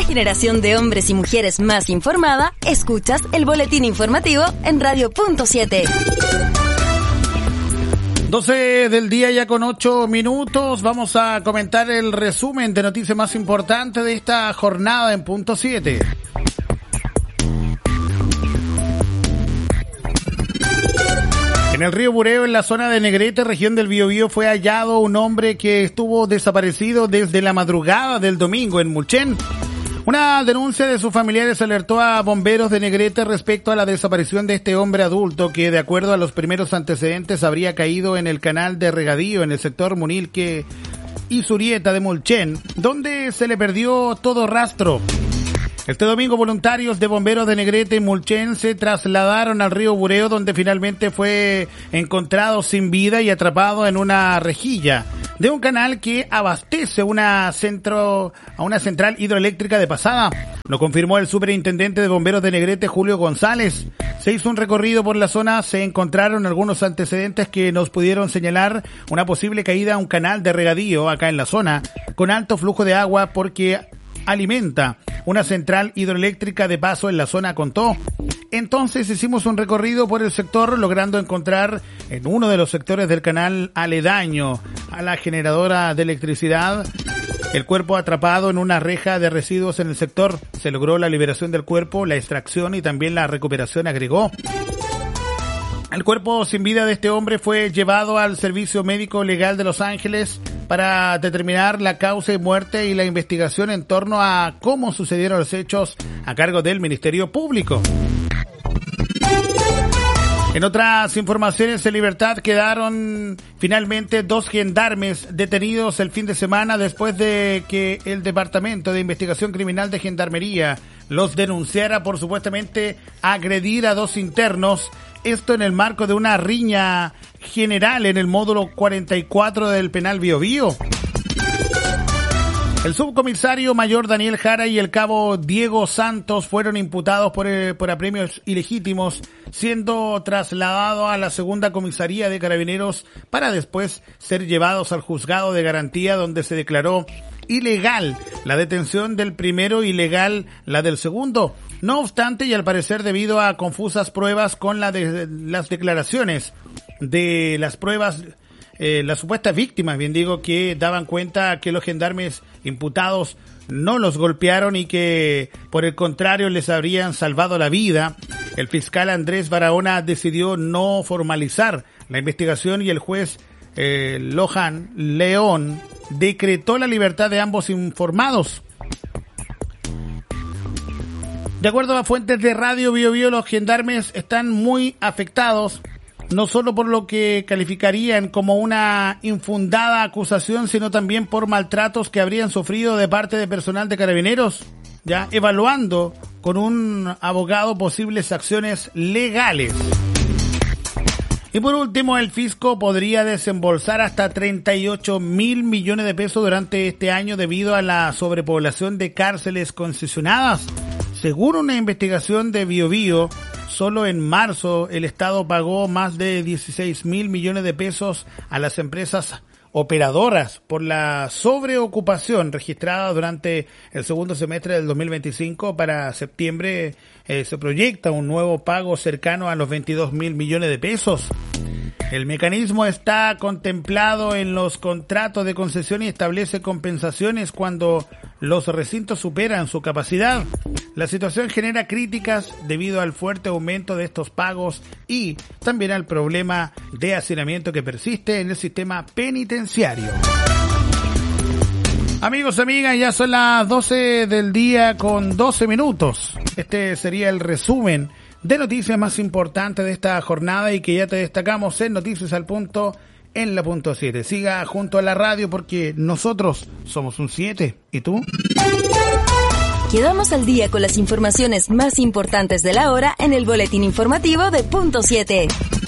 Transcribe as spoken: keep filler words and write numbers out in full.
generación de hombres y mujeres más informada, escuchas el boletín informativo en Radio Punto siete. doce del día ya con ocho minutos. Vamos a comentar el resumen de noticias más importantes de esta jornada en Punto siete. En el río Bureo, en la zona de Negrete, región del Biobío, fue hallado un hombre que estuvo desaparecido desde la madrugada del domingo en Mulchen. Una denuncia de sus familiares alertó a bomberos de Negrete respecto a la desaparición de este hombre adulto que, de acuerdo a los primeros antecedentes, habría caído en el canal de regadío en el sector Munilque y Surieta de Mulchen, donde se le perdió todo rastro. Este domingo, voluntarios de bomberos de Negrete y Mulchen se trasladaron al río Bureo, donde finalmente fue encontrado sin vida y atrapado en una rejilla de un canal que abastece una centro, a una central hidroeléctrica de Pasada. Lo confirmó el superintendente de bomberos de Negrete, Julio González. Se hizo un recorrido por la zona, se encontraron algunos antecedentes que nos pudieron señalar una posible caída a un canal de regadío acá en la zona, con alto flujo de agua porque alimenta una central hidroeléctrica de paso en la zona, contó. Entonces hicimos un recorrido por el sector, logrando encontrar en uno de los sectores del canal aledaño a la generadora de electricidad el cuerpo atrapado en una reja de residuos en el sector. Se logró la liberación del cuerpo, la extracción y también la recuperación, agregó. El cuerpo sin vida de este hombre fue llevado al Servicio Médico Legal de Los Ángeles para determinar la causa de muerte y la investigación en torno a cómo sucedieron los hechos a cargo del Ministerio Público. En otras informaciones, en libertad quedaron finalmente dos gendarmes detenidos el fin de semana después de que el Departamento de Investigación Criminal de Gendarmería los denunciara por supuestamente agredir a dos internos. Esto en el marco de una riña general en el módulo cuarenta y cuatro del penal Biobío. El subcomisario mayor Daniel Jara y el cabo Diego Santos fueron imputados por, eh, por apremios ilegítimos, siendo trasladados a la segunda comisaría de Carabineros para después ser llevados al juzgado de garantía, donde se declaró ilegal la detención del primero y legal la del segundo. No obstante, y al parecer debido a confusas pruebas con la de, las declaraciones de las pruebas, eh, las supuestas víctimas, bien digo, que daban cuenta que los gendarmes imputados no los golpearon y que por el contrario les habrían salvado la vida, el fiscal Andrés Barahona decidió no formalizar la investigación y el juez eh, Lohan León decretó la libertad de ambos informados. De acuerdo a fuentes de Radio Biobío, los gendarmes están muy afectados, no solo por lo que calificarían como una infundada acusación, sino también por maltratos que habrían sufrido de parte de personal de Carabineros, ya evaluando con un abogado posibles acciones legales. Y por último, el fisco podría desembolsar hasta treinta y ocho mil millones de pesos durante este año debido a la sobrepoblación de cárceles concesionadas. Según una investigación de Biobío, solo en marzo el Estado pagó más de dieciséis mil millones de pesos a las empresas operadoras por la sobreocupación registrada durante el segundo semestre del dos mil veinticinco. Para septiembre eh, se proyecta un nuevo pago cercano a los veintidós mil millones de pesos. El mecanismo está contemplado en los contratos de concesión y establece compensaciones cuando los recintos superan su capacidad. La situación genera críticas debido al fuerte aumento de estos pagos y también al problema de hacinamiento que persiste en el sistema penitenciario. Amigos, amigas, ya son las doce del día con doce minutos. Este sería el resumen de noticias más importantes de esta jornada y que ya te destacamos en Noticias al Punto en la Punto siete. Siga junto a la radio porque nosotros somos un siete. ¿Y tú? Quedamos al día con las informaciones más importantes de la hora en el boletín informativo de Punto siete.